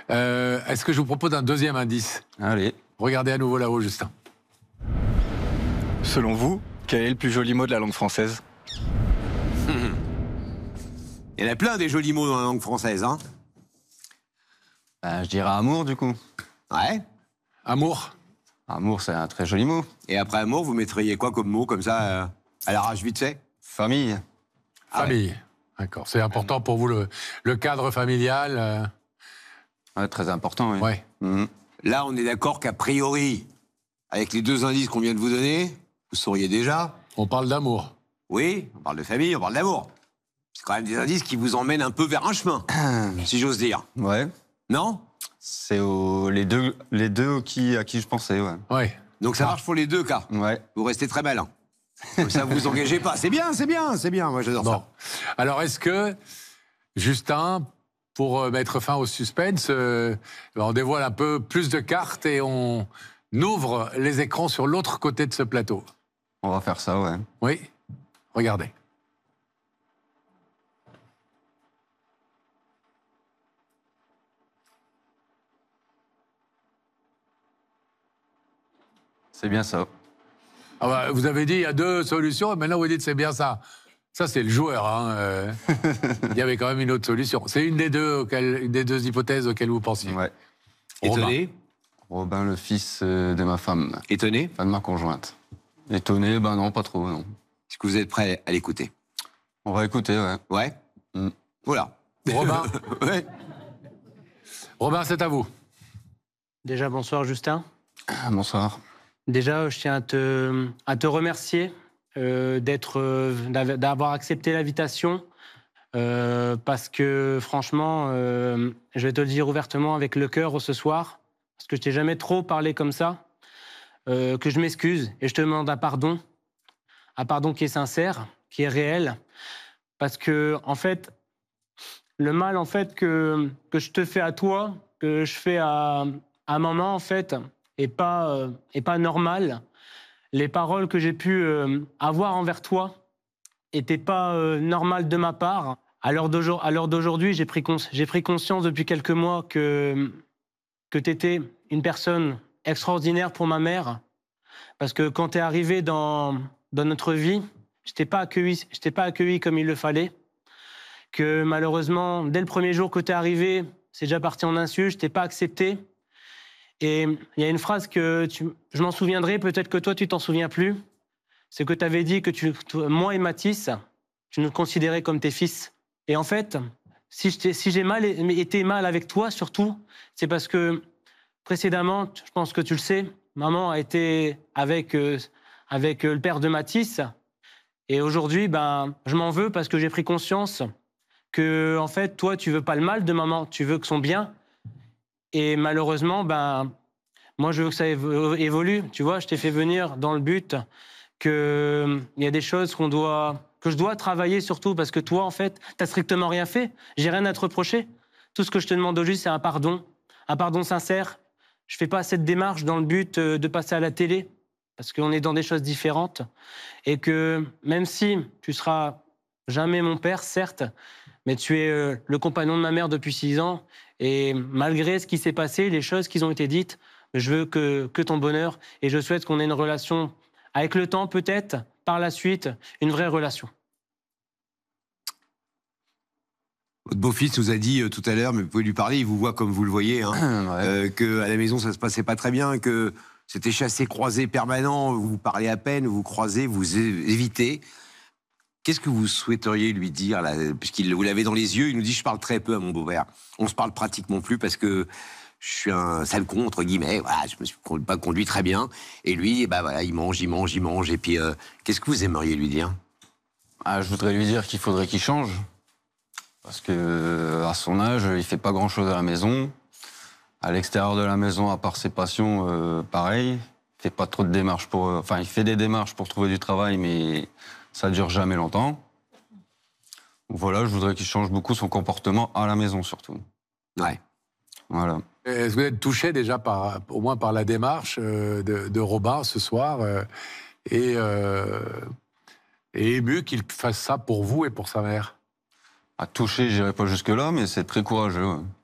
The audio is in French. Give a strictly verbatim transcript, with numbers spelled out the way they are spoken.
Euh, Est-ce que je vous propose un deuxième indice? Allez. Regardez à nouveau là-haut, Justin. Selon vous, quel est le plus joli mot de la langue française? Il y en a plein des jolis mots dans la langue française, hein. Ben, je dirais amour, du coup. Ouais. Amour. Amour, c'est un très joli mot. Et après amour, vous mettriez quoi comme mot, comme ça, euh, à l'arrache vite fait? Famille. Ah ouais. Famille. D'accord. C'est important pour vous, le, le cadre familial. euh, Ouais, très important, oui. Ouais. Mhm. Là, on est d'accord qu'a priori, avec les deux indices qu'on vient de vous donner, vous sauriez déjà. On parle d'amour. Oui, on parle de famille, on parle d'amour. C'est quand même des indices qui vous emmènent un peu vers un chemin, si j'ose dire. Ouais. Non? C'est au- les deux, les deux qui, à qui je pensais, ouais. Ouais. Donc ça Ah. marche pour les deux cas. Ouais. Vous restez très malin. Comme ça, vous vous engagez pas. C'est bien, c'est bien, c'est bien. Moi, j'adore Bon. ça. Alors, est-ce que, Justin, pour euh, mettre fin au suspense, euh, on dévoile un peu plus de cartes et on ouvre les écrans sur l'autre côté de ce plateau? On va faire ça, ouais. Oui. Regardez. C'est bien ça. Ah bah, vous avez dit il y a deux solutions et maintenant vous dites c'est bien ça. Ça, c'est le joueur. Hein, euh. Il y avait quand même une autre solution. C'est une des deux, auxquelles- une des deux hypothèses auxquelles vous pensiez. Ouais. Étonné? Robin, le fils euh, de ma femme, Étonné? enfin de ma conjointe. Étonné, ben non, pas trop, non. Est-ce que vous êtes prêt à l'écouter? On va écouter, ouais. Ouais? Mm. Voilà. Robin, Ouais. Robin, c'est à vous. Déjà, bonsoir Justin. Ah, bonsoir. Déjà, je tiens à te, à te remercier euh, d'être, euh, d'av- d'avoir accepté l'invitation. euh, parce que franchement, euh, je vais te le dire ouvertement avec le cœur ce soir, parce que je t'ai jamais trop parlé comme ça, euh, que je m'excuse et je te demande un pardon, un pardon qui est sincère, qui est réel, parce que en fait, le mal en fait que, que je te fais à toi, que je fais à, à maman en fait, est pas, euh, est pas normal. Les paroles que j'ai pu euh, avoir envers toi n'étaient pas euh, normales de ma part. À l'heure d'aujourd'hui, à l'heure d'aujourd'hui, j'ai pris, cons- j'ai pris conscience depuis quelques mois que, que tu étais une personne extraordinaire pour ma mère. Parce que quand tu es arrivé dans, dans notre vie, je ne t'ai pas accueilli, je t'ai pas accueilli comme il le fallait. Que malheureusement, dès le premier jour que tu es arrivé, c'est déjà parti en insulte, je ne t'ai pas accepté. Et il y a une phrase que tu, je m'en souviendrai, peut-être que toi tu t'en souviens plus. C'est que tu avais dit que tu, toi, moi et Mathis, tu nous considérais comme tes fils. Et en fait, si, je t'ai- si j'ai mal été mal avec toi, surtout, c'est parce que précédemment, je pense que tu le sais, maman a été avec, euh, avec le père de Mathis. Et aujourd'hui, ben, je m'en veux parce que j'ai pris conscience que, en fait, toi, tu veux pas le mal de maman, tu veux que son bien. Et malheureusement, ben, moi, je veux que ça évo- évolue. Tu vois, je t'ai fait venir dans le but qu'il y a des choses qu'on doit, que je dois travailler surtout parce que toi, en fait, t'as strictement rien fait. J'ai rien à te reprocher. Tout ce que je te demande aujourd'hui, c'est un pardon. Un pardon sincère. Je fais pas cette démarche dans le but euh, de passer à la télé parce qu'on est dans des choses différentes. Et que même si tu seras jamais mon père, certes, mais tu es euh, le compagnon de ma mère depuis six ans. Et malgré ce qui s'est passé, les choses qui ont été dites, je veux que, que ton bonheur. Et je souhaite qu'on ait une relation, avec le temps peut-être, par la suite, une vraie relation. Votre beau-fils nous a dit euh, tout à l'heure, mais vous pouvez lui parler, il vous voit comme vous le voyez, hein, Ouais. euh, qu'à la maison ça se passait pas très bien, que c'était chassé-croisé permanent, vous vous parlez à peine, vous vous croisez, vous é- évitez. Qu'est-ce que vous souhaiteriez lui dire, là, puisqu'il vous l'avez dans les yeux, il nous dit « je parle très peu à mon beau-père ». On se parle pratiquement plus parce que je suis un sale con, entre guillemets, voilà, je me suis con- pas conduit très bien. Et lui, eh ben, voilà, il mange, il mange, il mange. Et puis, euh, qu'est-ce que vous aimeriez lui dire? Ah, je voudrais lui dire qu'il faudrait qu'il change. Parce que à son âge, il fait pas grand-chose à la maison. À l'extérieur de la maison, à part ses passions, euh, pareil. Il fait pas trop de démarches pour... euh, Enfin, il fait des démarches pour trouver du travail, mais ça dure jamais longtemps. Voilà, je voudrais qu'il change beaucoup son comportement à la maison, surtout. Ouais. Voilà. Est-ce que vous êtes touché déjà, par, au moins par la démarche euh, de, de Robin ce soir euh, et, euh, et ému qu'il fasse ça pour vous et pour sa mère? À toucher, j'irai pas jusque-là, mais c'est très courageux. Ouais.